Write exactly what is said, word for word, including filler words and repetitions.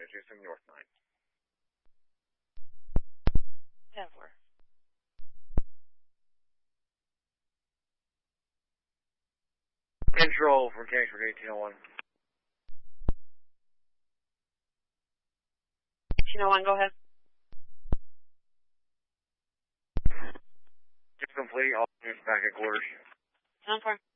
Houston, North nine. ten four. Control for Kingsford eighteen oh one. eighteen oh one, go ahead. Just complete, all units back at quarters. ten four.